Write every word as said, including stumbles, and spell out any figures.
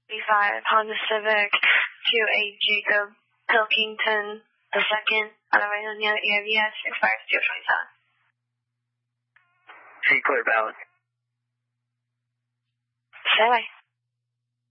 five Honda Civic to a Jacob Pilkington the second on the way to the A V S, expires two twenty-seven. See, clear balance. Stay away.